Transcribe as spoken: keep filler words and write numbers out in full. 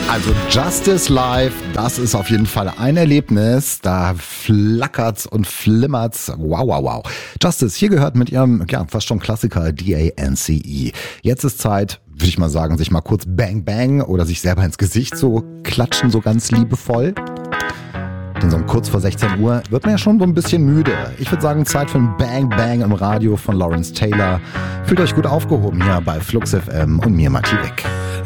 Also Justice Live, das ist auf jeden Fall ein Erlebnis. Da flackert's und flimmert's. Wow, wow, wow. Justice, hier gehört mit ihrem, ja, fast schon Klassiker D A N C E. Jetzt ist Zeit, würde ich mal sagen, sich mal kurz Bang Bang oder sich selber ins Gesicht so klatschen, so ganz liebevoll. Denn so kurz vor sechzehn Uhr wird man ja schon so ein bisschen müde. Ich würde sagen, Zeit für ein Bang Bang im Radio von Lawrence Taylor. Fühlt euch gut aufgehoben hier bei Flux F M und mir, Matti Wick.